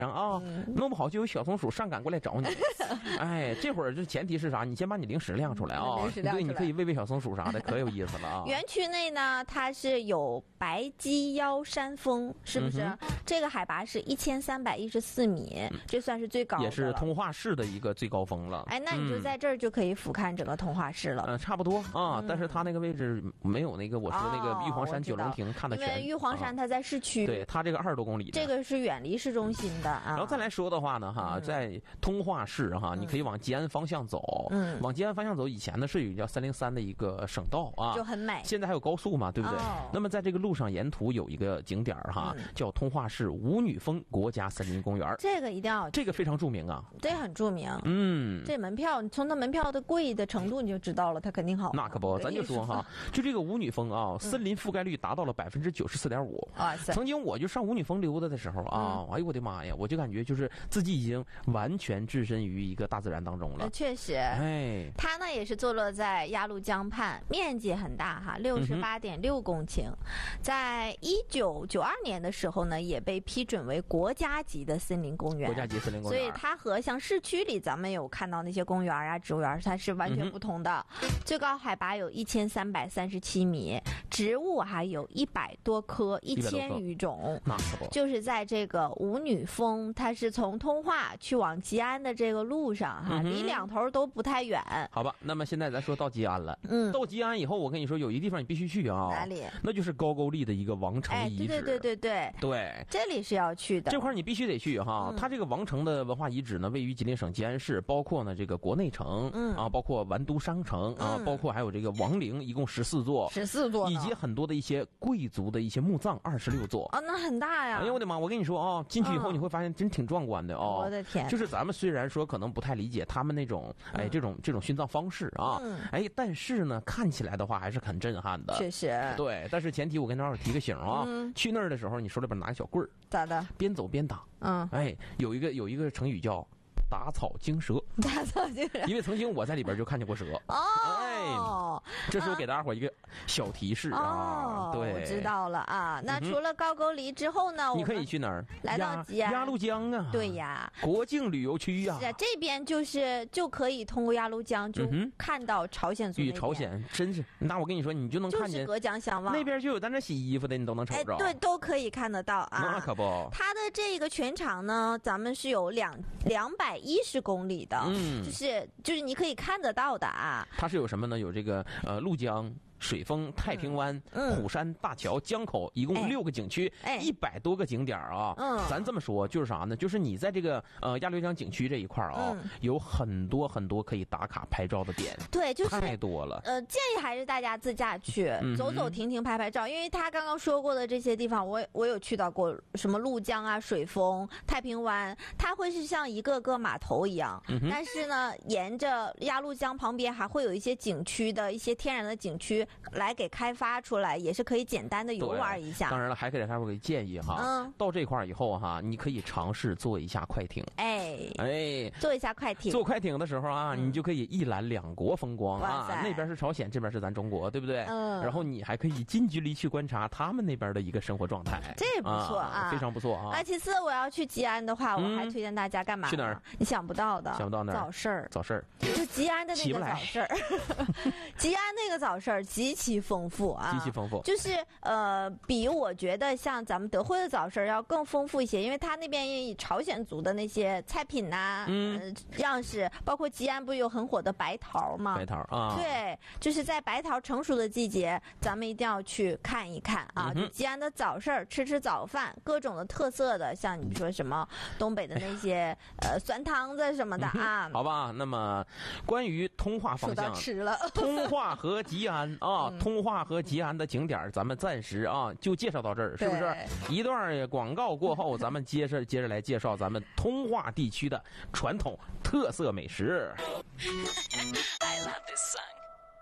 啊，弄不好就有小松鼠上赶过来找你。哎，这会儿这前提是啥？你先把你零食亮出来啊！对，你可以喂喂小松鼠啥的，可有意思了啊！ 园区内呢，它是有白鸡腰山峰，是不是？这个海拔是1314米，这算是最高的了， 也是通化市的一个最高峰了。 哎，那你就在这儿就可以俯瞰整个通化市了。 差不多啊，但是它那个位置没有那个我说那个玉皇山九龙亭看得全， 因为玉皇山它在市区， 对，它这个20多公里， 这个是远离市中心的啊。 然后再来说的话呢，哈，在通化市哈，你可以往吉安方向走，往吉安方向走，以前呢是有一个叫303的一个省道啊， 就很美。 现在还有高速嘛，对不对？那么在这个路上沿途有一个景点哈，叫通化市舞女峰国家森林公园， 这个一定要， 这个非常著名啊， 这很著名。这门票，从它门票的贵的程度你就知道了，它肯定好。 那可不，咱就说哈，就这个舞女峰啊，森林覆盖率达到了94.5%。哇塞！曾经我就上舞女峰溜达的时候啊，哎呦我的妈呀，我就感觉就是自己已经完全置身于一个大自然当中了。 确实，哎，它呢也是坐落在鸭绿江畔，面积很大哈，68.6公顷。在1992年的时候呢，也被批准为国家级的森林公园。 国家级森林公园， 所以它和像市区里咱们有看到那些公园啊、植物园，它是完全不同的。最高海拔有1337米，植物还有100多棵，1000余种。 那可不， 就是在这个舞女峰，它是从通化去往吉安的这个路上哈，离两头都不太远。 好吧，那么现在咱说到吉安了。到吉安以后，我跟你说有一个地方你必须去啊。 哪里？ 那就是高句丽的一个王城遗址。对， 这里是要去的。 这块你必须得去哈。它这个王城的文化遗址呢，位于吉林省吉安市，包括呢这个国内城啊，包括完都商城啊，包括还有这个王陵，一共14座，以及很多的一些贵族的一些墓葬26座啊，那很大呀！ 哎呦我的妈！我跟你说啊，进去以后你会发现真挺壮观的哦。 我的天！ 就是咱们虽然说可能不太理解他们那种这种殉葬方式啊，但是呢看起来的话还是很震撼的。 确实。 对，但是前提我跟大伙提个醒啊，去那儿的时候你手里边拿个小棍儿， 咋的？ 边走边打。有一个成语叫打草惊蛇， 打草惊蛇， 因为曾经我在里边就看见过蛇。这是我给大伙一个小提示啊。对， 我知道了啊。那除了高句丽之后呢， 你可以去哪儿？ 来到吉安鸭绿江啊。 对呀， 国境旅游区啊。 是啊，这边就可以通过鸭绿江就看到朝鲜族。 与朝鲜真是，那我跟你说，你就能看见隔江相望。 那边就有在那洗衣服的，你都能瞅着。 对，都可以看得到啊。 那可不。 它的这个全长呢，咱们是有210公里的，就是你可以看得到的啊。 它是有什么呢？有这个鹭江、水丰、太平湾、虎山、大桥、江口，一共6个景区，100多个景点啊。咱这么说就是啥呢？就是你在这个鸭绿江景区这一块啊，有很多很多可以打卡拍照的点。 对，就是太多了。 建议还是大家自驾去走走停停拍拍照，因为他刚刚说过的这些地方，我有去到过，什么鹭江啊、水丰、太平湾，它会是像一个个码头一样，但是呢，沿着鸭绿江旁边还会有一些景区的一些天然的景区。来给开发出来，也是可以简单的游玩一下。 当然了，还给大伙建议哈，到这块以后哈，你可以尝试坐一下快艇。坐一下快艇。坐快艇的时候啊，你就可以一览两国风光啊，那边是朝鲜，这边是咱中国，对不对？然后你还可以近距离去观察他们那边的一个生活状态， 这也不错啊， 非常不错啊。 其次，我要去吉安的话，我还推荐大家干嘛？ 去哪儿？ 你想不到的， 想不到哪儿？ 早市儿。就吉安的那个早市儿，吉安那个早市儿极其丰富啊， 极其丰富， 就是比我觉得像咱们德惠的早市要更丰富一些，因为它那边以朝鲜族的那些菜品呐，样式，包括吉安不是有很火的白桃吗？ 白桃啊， 对，就是在白桃成熟的季节，咱们一定要去看一看啊！就吉安的早市吃早饭，各种的特色的，像你说什么东北的那些酸汤子什么的啊。 好吧，那么关于通化方向， 吃了通化和吉安啊，通化和吉安的景点，咱们暂时啊就介绍到这儿，是不是？一段广告过后，咱们接着来介绍咱们通化地区的传统特色美食。I love this song.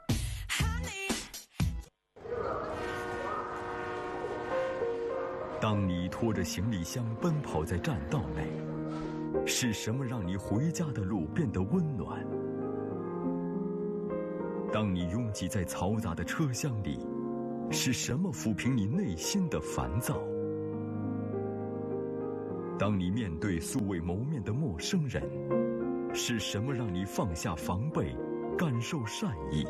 当你拖着行李箱奔跑在栈道内，是什么让你回家的路变得温暖？当你拥挤在嘈杂的车厢里，是什么抚平你内心的烦躁？ 当你面对素未谋面的陌生人，是什么让你放下防备，感受善意？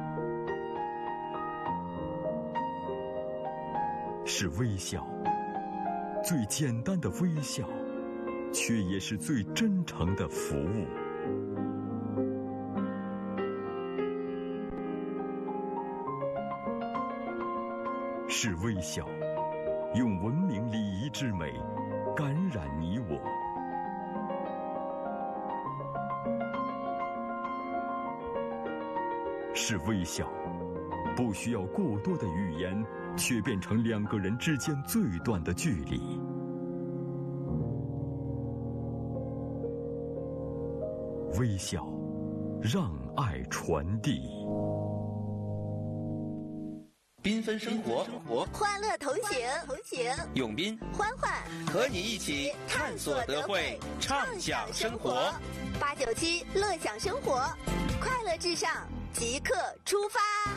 是微笑，最简单的微笑，却也是最真诚的服务。是微笑，用文明礼仪之美感染你我。是微笑，不需要过多的语言，却变成两个人之间最短的距离。微笑，让爱传递。 缤纷生活， 欢乐同行， 永斌、 欢欢和你一起探索德惠，畅享生活。 897乐享生活，快乐至上，即刻出发。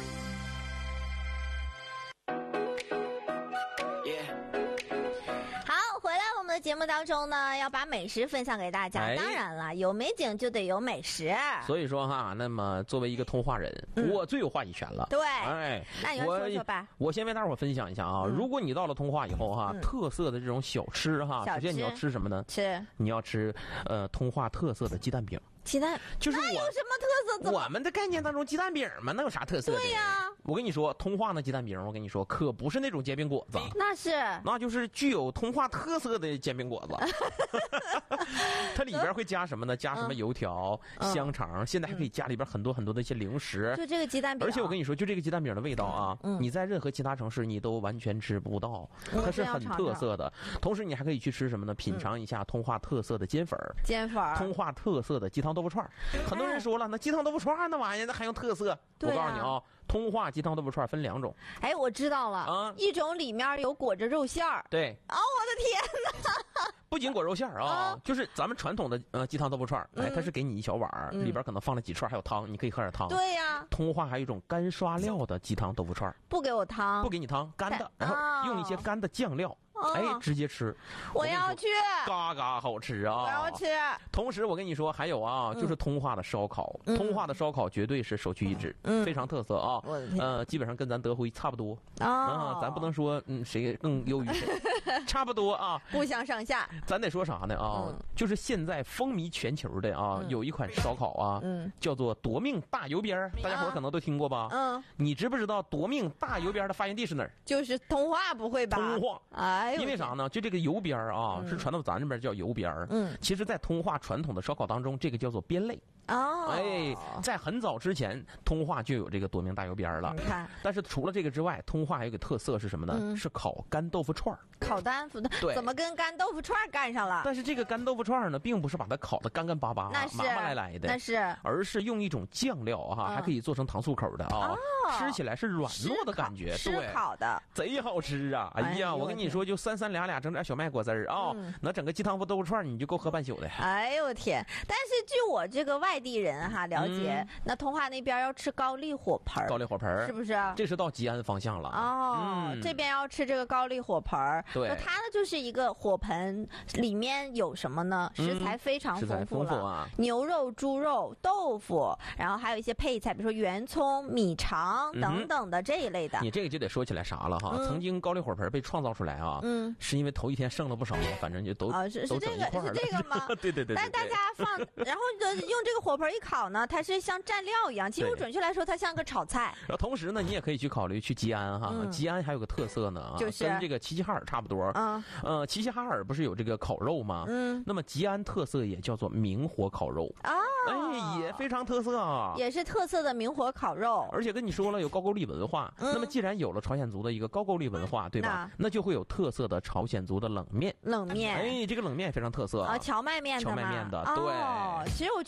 节目当中呢，要把美食分享给大家。当然了，有美景就得有美食。 所以说哈，那么作为一个通化人，我最有话语权了。 对， 那你说说吧。 我先为大伙分享一下啊，如果你到了通化以后哈，特色的这种小吃哈，首先你要吃什么呢？你要吃通化特色的鸡蛋饼。 鸡蛋就是那有什么特色？ 我们的概念当中，鸡蛋饼嘛，那有啥特色的？ 对呀， 我跟你说，通化那鸡蛋饼，我跟你说，可不是那种煎饼果子，那就是具有通化特色的煎饼果子。它里边会加什么呢？加什么油条、香肠，现在还可以加里边很多很多的一些零食。 就这个鸡蛋饼， 而且我跟你说，就这个鸡蛋饼的味道啊，你在任何其他城市你都完全吃不到，它是很特色的。同时，你还可以去吃什么呢？品尝一下通化特色的煎粉，通化特色的鸡汤豆腐串。很多人说了，那鸡汤豆腐串那玩意儿，那还用特色？我告诉你啊，通化鸡汤豆腐串分2种。 哎，我知道了，一种里面有裹着肉馅儿。 对。 我的天哪！ 不仅裹肉馅儿啊，就是咱们传统的鸡汤豆腐串，它是给你一小碗，里边可能放了几串，还有汤，你可以喝点汤。 对呀。 通化还有一种干刷料的鸡汤豆腐串， 不给我汤， 不给你汤，干的，然后用一些干的酱料。直接吃， 我要去， 嘎嘎好吃啊！ 我要吃。 同时，我跟你说，还有啊，就是通化的烧烤，通化的烧烤绝对是首屈一指，非常特色啊。基本上跟咱德惠差不多啊，咱不能说谁更优于谁，差不多啊， 不相上下。 咱得说啥呢啊？就是现在风靡全球的啊，有一款烧烤啊，叫做夺命大油边，大家伙可能都听过吧？你知不知道夺命大油边的发源地是哪儿？ 就是通化，不会吧？ 通化，因为啥呢？就这个油边啊，是传到咱这边叫油边其实在通化传统的烧烤当中，这个叫做边类。在很早之前，通化就有这个夺命大油边了。 你看， 但是除了这个之外，通化还有个特色是什么呢？是烤干豆腐串。 烤干腐对， 怎么跟干豆腐串干上了？ 但是这个干豆腐串呢，并不是把它烤得干干巴巴、麻麻赖赖的，而是用一种酱料哈，还可以做成糖醋口的啊，吃起来是软糯的感觉， 湿烤的， 贼好吃啊！哎呀，我跟你说，就3俩整点小麦果汁儿啊，那整个鸡汤豆腐串你就够喝半宿的。 哎呦我天！但是据我这个外地人哈了解，那通化那边要吃高丽火盆， 高丽火盆是不是？ 这是到吉安方向了这边要吃这个高丽火盆。 对， 它呢就是一个火盆，里面有什么呢？食材非常丰富啊， 牛肉、猪肉、豆腐，然后还有一些配菜，比如说圆葱、米肠等等的这一类的。 你这个就得说起来啥了哈？曾经高丽火盆被创造出来啊，是因为头一天剩了不少，反正就都是这个吗？ 对。 但大家放，然后用这个火盆一烤呢，它是像蘸料一样。其实准确来说，它像个炒菜。 然后同时呢，你也可以去考虑去吉安哈，吉安还有个特色呢， 就是跟这个齐齐哈尔差不多。齐齐哈尔不是有这个烤肉吗？那么吉安特色也叫做明火烤肉也非常特色啊， 也是特色的明火烤肉。 而且跟你说了有高句丽文化，那么既然有了朝鲜族的一个高句丽文化，对吧？那就会有特色的朝鲜族的冷面。 这个冷面非常特色啊， 荞麦面的。 对。 其实我觉得冷面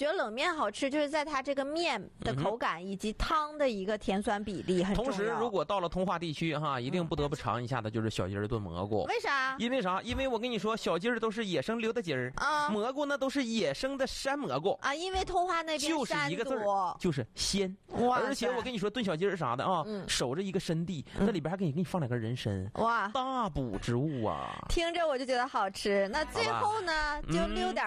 面好吃，就是在它这个面的口感以及汤的一个甜酸比例很重要。 同时，如果到了通化地区哈，一定不得不尝一下的就是小鸡儿炖蘑菇。 为啥？ 因为啥？因为我跟你说，小鸡儿都是野生溜达鸡儿啊，蘑菇呢都是野生的山蘑菇啊。因为通化那边就是一个字儿，就是鲜。而且我跟你说，炖小鸡儿啥的啊，守着一个深地，那里边还给你放两根人参，哇，大补之物啊！ 听着我就觉得好吃。那最后呢，就溜点